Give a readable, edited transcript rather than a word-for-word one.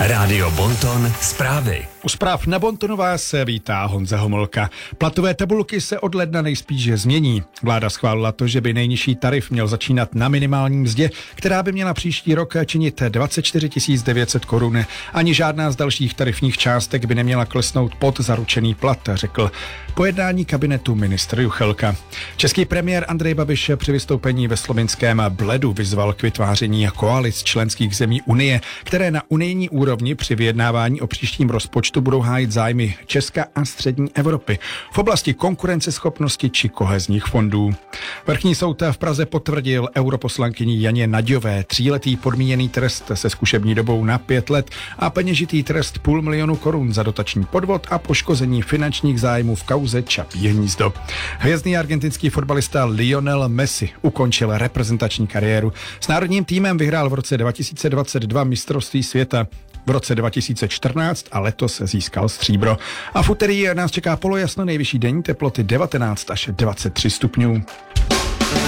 Rádio Bonton zprávy. U zpráv na Bontonu vás vítá Honza Homolka. Platové tabulky se od ledna nejspíš změní. Vláda schválila to, že by nejnižší tarif měl začínat na minimální mzdě, která by měla příští rok činit 24 900 korun. Ani žádná z dalších tarifních částek by neměla klesnout pod zaručený plat, řekl po jednání kabinetu ministr Juchelka. Český premiér Andrej Babiš při vystoupení ve slovinském Bledu vyzval k vytváření koalic členských zemí Unie, které na unijní úrovni při vyjednávání o příštím rozpočtu budou hájit zájmy Česka a střední Evropy v oblasti konkurenceschopnosti či kohezních fondů. Vrchní soud v Praze potvrdil europoslankyni Janě Naďové 3letý podmíněný trest se zkušební dobou na 5 let a peněžitý trest 500 000 korun za dotační podvod a poškození finančních zájmů v kauze Čapí hnízdo. Hvězdný argentinský fotbalista Lionel Messi ukončil reprezentační kariéru. S národním týmem vyhrál v roce 2022 mistrovství světa. V roce 2014 a letos získal stříbro. A v úterý nás čeká polojasno, nejvyšší denní teploty 19 až 23 stupňů.